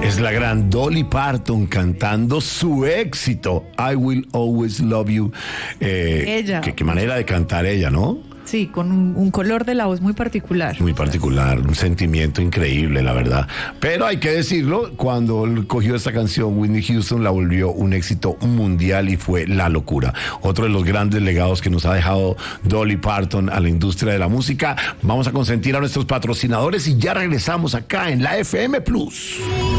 Es la gran Dolly Parton cantando su éxito, I Will Always Love You. Ella. Qué manera de cantar ella, ¿no? Sí, con un color de la voz muy particular. Muy particular, un sentimiento increíble, la verdad. Pero hay que decirlo, cuando él cogió esta canción, Whitney Houston la volvió un éxito mundial y fue la locura. Otro de los grandes legados que nos ha dejado Dolly Parton a la industria de la música. Vamos a consentir a nuestros patrocinadores y ya regresamos acá en la FM Plus.